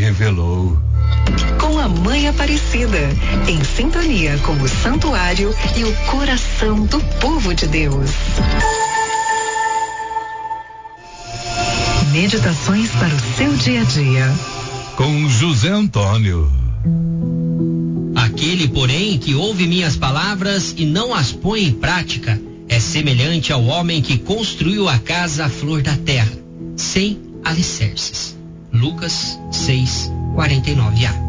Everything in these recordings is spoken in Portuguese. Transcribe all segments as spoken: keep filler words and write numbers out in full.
revelou. Com a Mãe Aparecida, em sintonia com o santuário e o coração do povo de Deus. Meditações para o seu dia a dia. Com José Antônio. Aquele, porém, que ouve minhas palavras e não as põe em prática, é semelhante ao homem que construiu a casa à flor da terra, sem alicerces. Lucas seis, quarenta e nove a.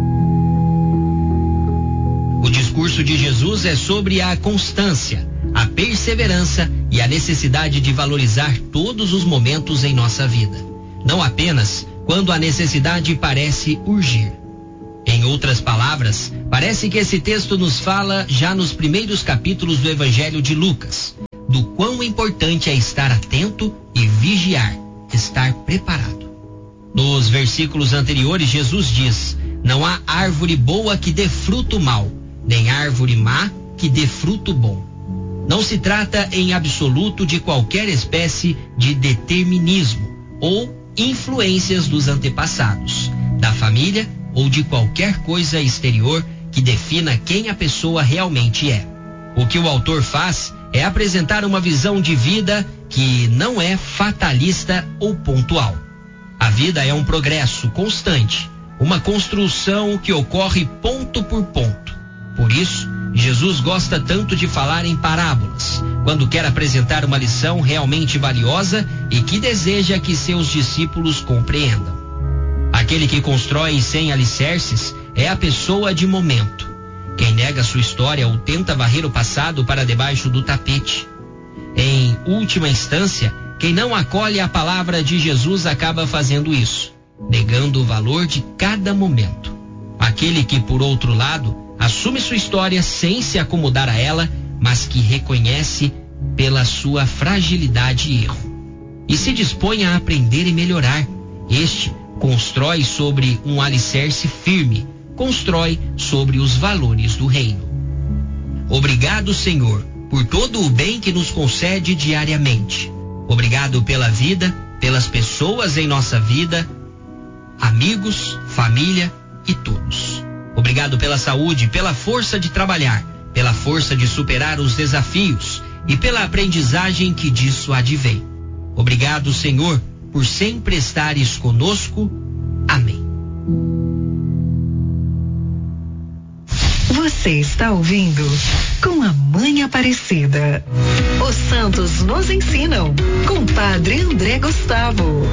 O discurso de Jesus é sobre a constância, a perseverança e a necessidade de valorizar todos os momentos em nossa vida, não apenas quando a necessidade parece urgir. Em outras palavras, parece que esse texto nos fala já nos primeiros capítulos do Evangelho de Lucas, do quão importante é estar atento e vigiar, estar preparado. Nos versículos anteriores, Jesus diz: não há árvore boa que dê fruto mau, nem árvore má que dê fruto bom. Não se trata em absoluto de qualquer espécie de determinismo ou influências dos antepassados, da família ou de qualquer coisa exterior que defina quem a pessoa realmente é. O que o autor faz é apresentar uma visão de vida que não é fatalista ou pontual. A vida é um progresso constante, uma construção que ocorre ponto por ponto. Por isso, Jesus gosta tanto de falar em parábolas, quando quer apresentar uma lição realmente valiosa e que deseja que seus discípulos compreendam. Aquele que constrói sem alicerces é a pessoa de momento. Quem nega sua história ou tenta varrer o passado para debaixo do tapete. Em última instância, quem não acolhe a palavra de Jesus acaba fazendo isso, negando o valor de cada momento. Aquele que, por outro lado, assume sua história sem se acomodar a ela, mas que reconhece pela sua fragilidade e erro, e se dispõe a aprender e melhorar. Este constrói sobre um alicerce firme, constrói sobre os valores do reino. Obrigado, Senhor, por todo o bem que nos concede diariamente. Obrigado pela vida, pelas pessoas em nossa vida, amigos, família e todos. Obrigado pela saúde, pela força de trabalhar, pela força de superar os desafios e pela aprendizagem que disso advém. Obrigado, Senhor, por sempre estares conosco. Amém. Você está ouvindo Com a Mãe Aparecida. Os santos nos ensinam, com Padre André Gustavo.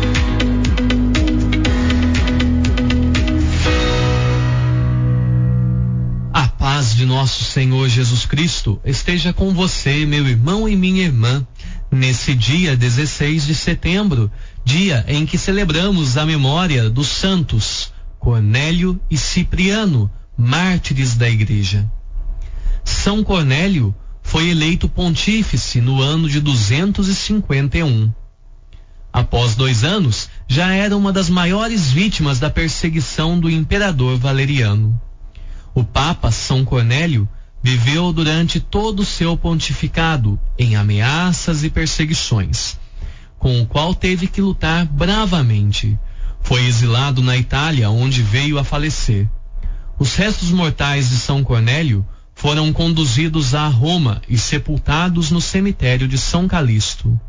A paz de nosso Senhor Jesus Cristo esteja com você, meu irmão e minha irmã, nesse dia dezesseis de setembro, dia em que celebramos a memória dos santos Cornélio e Cipriano, mártires da Igreja. São Cornélio foi eleito pontífice no ano de duzentos e cinquenta e um. Após dois anos, já era uma das maiores vítimas da perseguição do imperador Valeriano. O Papa São Cornélio viveu durante todo o seu pontificado em ameaças e perseguições, com o qual teve que lutar bravamente. Foi exilado na Itália, onde veio a falecer. Os restos mortais de São Cornélio foram conduzidos a Roma e sepultados no cemitério de São Calixto.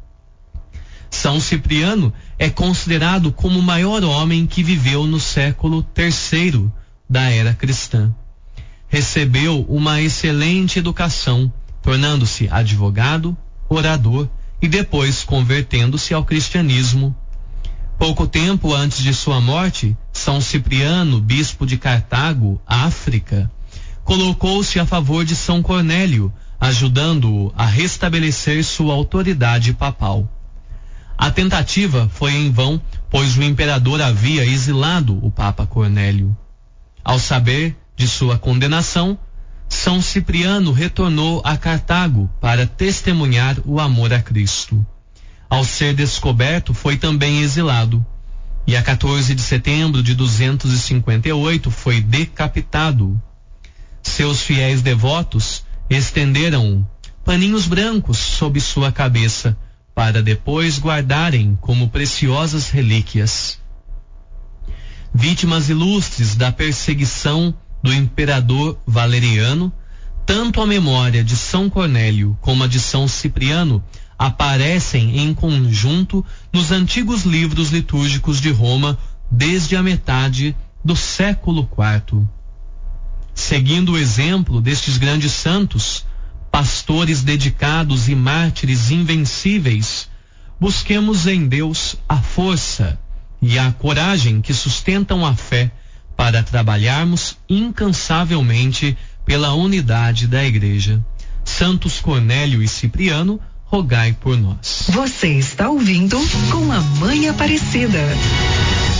São Cipriano é considerado como o maior homem que viveu no século terceiro da era cristã. Recebeu uma excelente educação, tornando-se advogado, orador e depois convertendo-se ao cristianismo. Pouco tempo antes de sua morte, São Cipriano, bispo de Cartago, África, colocou-se a favor de São Cornélio, ajudando-o a restabelecer sua autoridade papal. A tentativa foi em vão, pois o imperador havia exilado o Papa Cornélio. Ao saber de sua condenação, São Cipriano retornou a Cartago para testemunhar o amor a Cristo. Ao ser descoberto, foi também exilado, e a quatorze de setembro de duzentos e cinquenta e oito foi decapitado. Seus fiéis devotos estenderam paninhos brancos sob sua cabeça, para depois guardarem como preciosas relíquias. vítimas ilustres da perseguição do imperador Valeriano, tanto a memória de São Cornélio como a de São Cipriano aparecem em conjunto nos antigos livros litúrgicos de Roma desde a metade do século quarto. Seguindo o exemplo destes grandes santos, pastores dedicados e mártires invencíveis, busquemos em Deus a força e a coragem que sustentam a fé para trabalharmos incansavelmente pela unidade da Igreja. Santos Cornélio e Cipriano, rogai por nós. Você está ouvindo Com a Mãe Aparecida.